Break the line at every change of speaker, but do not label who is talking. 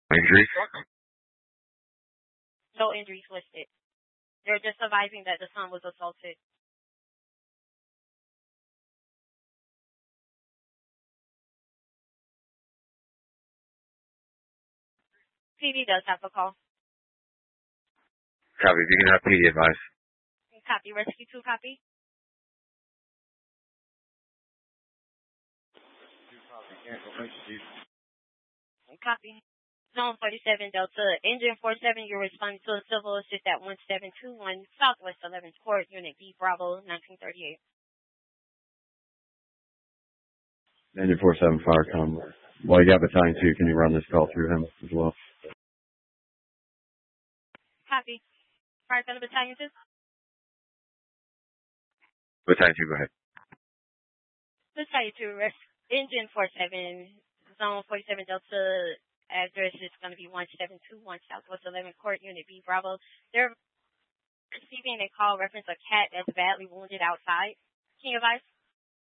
Injuries?
No injuries listed. They're just advising that the son was assaulted. PD does have a call.
Copy. If you can have PD advice.
Copy. Rescue 2, copy. Copy. Zone 47 Delta, Engine 47, you're responding to a civil assist at 1721 Southwest 11th Court, Unit B, Bravo, 1938.
Engine 47 Firecom. Well, you got Battalion 2. Can you run this call through him as well?
Copy. Firecom Battalion 2?
Battalion 2, go ahead.
Battalion 2, Engine 47, Zone 47 Delta, address is going to be 1721 Southwest 11th Court, Unit B, Bravo. They're receiving a call reference a cat that's badly wounded outside. Can you advise?